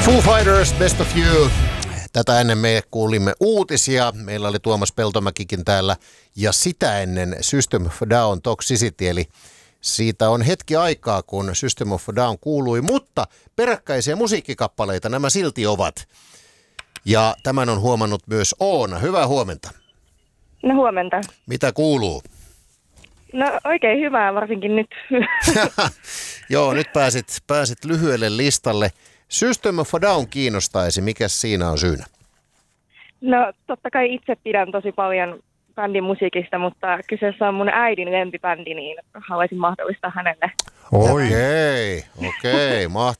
Foo Fighters, Best of You. Tätä ennen me kuulimme uutisia. Meillä oli Tuomas Peltomäkikin täällä. Ja sitä ennen System of a Down Toxicity. Eli siitä on hetki aikaa, kun System of a Down kuului. Mutta peräkkäisiä musiikkikappaleita nämä silti ovat. Ja tämän on huomannut myös Oona. Hyvää huomenta. No huomenta. Mitä kuuluu? No oikein hyvää, varsinkin nyt. Joo, nyt pääsit lyhyelle listalle. System of a Down kiinnostaisi. Mikäs siinä on syynä? No totta kai itse pidän tosi paljon bändin musiikista, mutta kyseessä on mun äidin lempibändi, niin haluaisin mahdollistaa hänelle. Okei,